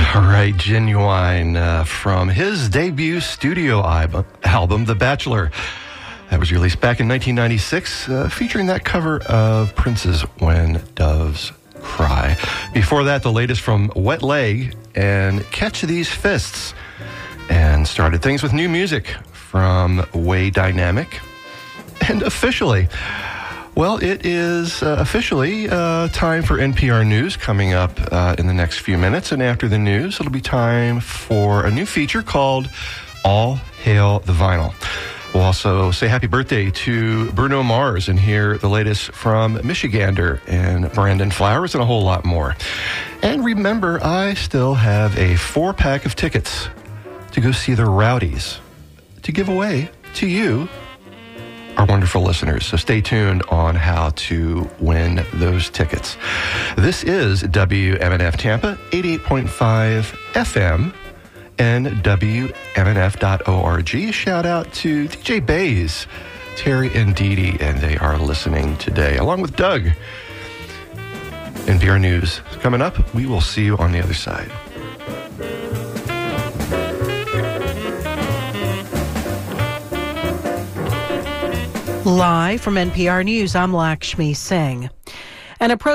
All right, Genuine from his debut studio album, The Bachelor. That was released back in 1996, featuring that cover of Prince's When Doves Cry. Before that, the latest from Wet Leg and Catch These Fists. And started things with new music from Way Dynamic. And officially, well, it is officially time for NPR News coming up in the next few minutes. And after the news, it'll be time for a new feature called All Hail the Vinyl. We'll also say happy birthday to Bruno Mars and hear the latest from Michigander and Brandon Flowers and a whole lot more. And remember, I still have a 4-pack of tickets to go see the Rowdies to give away to you, our wonderful listeners. So stay tuned on how to win those tickets. This is WMNF Tampa, 88.5 FM and WMNF.org. Shout out to DJ Bays, Terry and Dee Dee, and they are listening today, along with Doug. NPR News coming up. We will see you on the other side. Live from NPR News, I'm Lakshmi Singh. An approach